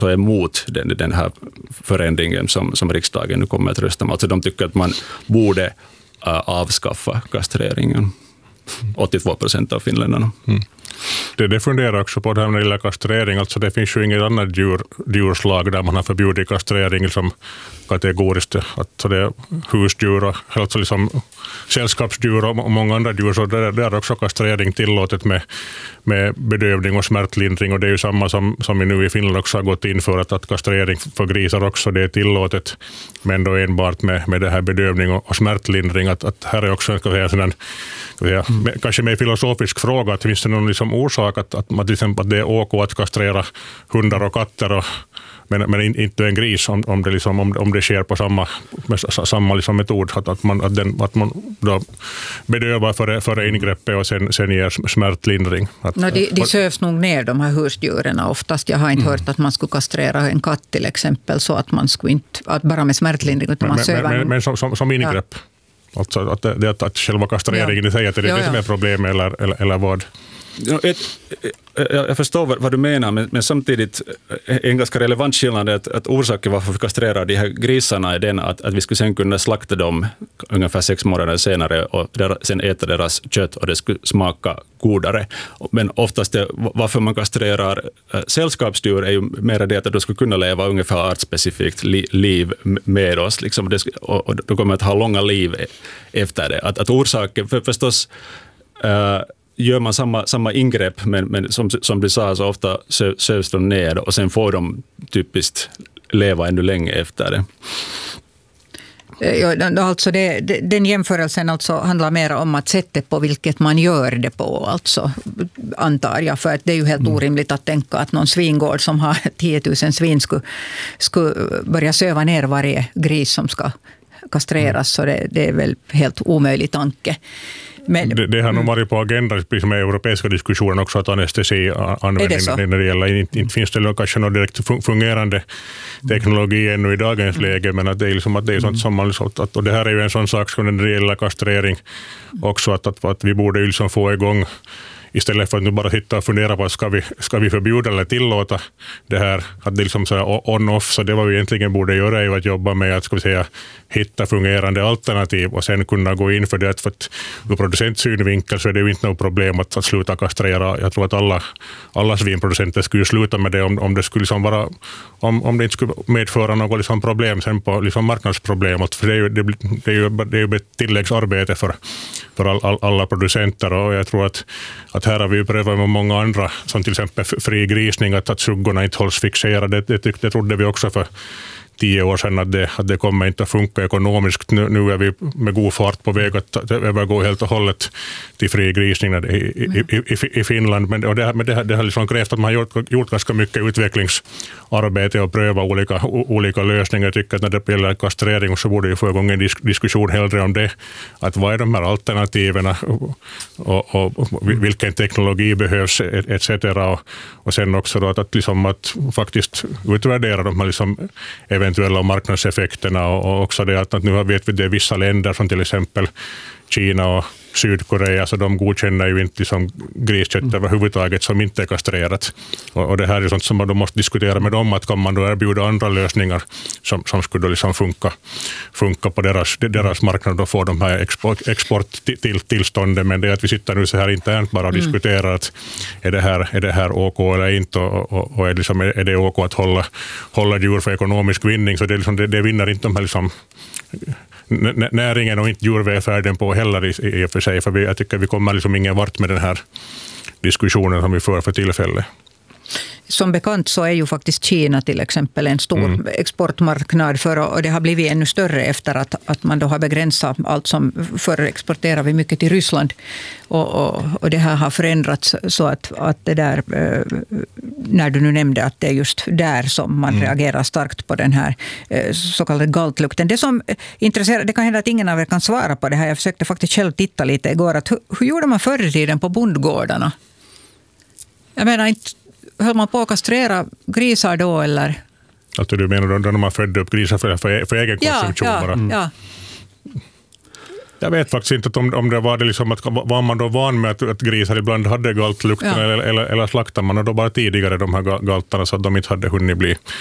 ta emot den här förändringen som riksdagen nu kommer att rösta med. Alltså de tycker att man borde avskaffa kastreringen. 82% av finländarna. Det funderar också på det här när det gäller kastrering. Alltså det finns ju inget annat djurslag där man har förbjudit kastrering som kategoriskt. Alltså det är husdjur och alltså liksom sällskapsdjur och många andra djur. Så det är också kastrering tillåtet med bedövning och smärtlindring. Och det är ju samma som vi nu i Finland också har gått in för att kastrering för grisar också det är tillåtet. Men då enbart med det här bedövning och smärtlindring. Att här är också kanske mer filosofisk fråga. Att finns det någon liksom orsak att till exempel att det är OK att kastrera hundar och katter men inte en gris om det sker på samma liksom metod att man då bedövar före ingreppet och sen ger smärtlindring. De sövs nog ner de här husdjuren oftast. Jag har inte hört att man skulle kastrera en katt till exempel så att man skulle inte att bara med smärtlindring utan man sövar. Men som ingrepp. Ja. Alltså att själva kastreringen i sig att det är det som är problem eller vad? Jag förstår vad du menar, men samtidigt en ganska relevant skillnad är att orsaken varför vi kastrerar de här grisarna är den att vi skulle sen kunna slakta dem ungefär 6 månader senare och sen äta deras kött och det skulle smaka godare. Men oftast varför man kastrerar sällskapsdjur är ju mer det att de skulle kunna leva ungefär artspecifikt liv med oss. Liksom, och då kommer att ha långa liv efter det. Att orsaken, för förstås gör man samma ingrepp, men som du sa så ofta sövs de ner och sen får de typiskt leva ännu länge efter det. Ja, alltså den jämförelsen alltså handlar mer om att sättet på vilket man gör det på, alltså, antar jag. För att det är ju helt orimligt att tänka att någon svingård som har 10 000 svin skulle börja söva ner varje gris som ska kastreras. Så det är väl helt omöjlig tanke. Men, det har nog varit på agendan med europeiska diskussionen också att anestesi användning när det gäller. Inte finns det kanske någon direkt fungerande teknologi ännu i dagens läge, men att det är liksom att det är sånt som man och det här är ju en sån sak som när det gäller kastrering också att vi borde ju liksom få igång istället för att nu bara hitta och fundera på ska vi förbjuda eller tillåta det här att det liksom så on-off, så det var vi egentligen borde göra är att jobba med att hitta fungerande alternativ och sen kunna gå in för det, för att ur producentsynvinkel så är det ju inte något problem att sluta kastrera. Jag tror att alla svinproducenter skulle sluta med det om det skulle liksom vara om det inte skulle medföra något liksom problem sen på liksom marknadsproblem, för det är ju ett tilläggsarbete för alla producenter, och jag tror att här har vi ju prövat med många andra, som till exempel fri grisning, att suggorna inte hålls fixerade. Det trodde vi också för 10 år sedan att det kommer inte att funka ekonomiskt. Nu är vi med god fart på väg att övergå helt och hållet till fri grisning i Finland. Men det har liksom krävt att man har gjort ganska mycket utvecklingsarbete och pröva olika lösningar. Jag tycker att när det gäller kastrering så borde ju få igång en diskussion hellre om det. Att vad är de här alternativen och vilken teknologi behövs etc. Och sen också då att faktiskt utvärdera de här liksom eventuella marknadseffekterna och också det att nu vet vi det är vissa länder som till exempel Kina och Sydkorea, så de godkänner ju inte liksom griskött överhuvudtaget som inte är kastrerat. Och det här är sånt som man då måste diskutera med dem, att kan man då erbjuda andra lösningar som skulle liksom funka på deras marknad och få de här exporttillstånden. Men det är att vi sitter nu så här internt bara och diskuterar att är det här OK eller inte, och är det OK att hålla djur för ekonomisk vinning, så det vinner inte de här liksom näringen och inte djurvälfärden på heller i och för sig, för jag tycker vi kommer liksom ingen vart med den här diskussionen som vi för tillfället. Som bekant så är ju faktiskt Kina till exempel en stor exportmarknad och det har blivit ännu större efter att man då har begränsat allt som förr exporterar vi mycket till Ryssland och det här har förändrats så att det där, när du nu nämnde att det är just där som man reagerar starkt på den här så kallade galtlukten. Det som intresserar, det kan hända att ingen av er kan svara på det här, jag försökte faktiskt själv titta lite igår, att hur gjorde man förr i tiden på bondgårdarna? Jag menar, inte höll man på att kastrera grisar då, eller? Alltså du menar då när man födde upp grisar för egen konsumtion? Ja. Jag vet faktiskt inte om det var det liksom att var man då van med att grisar ibland hade galtlukten eller slaktar man då bara tidigare de här galtarna så att de inte hade hunnit bli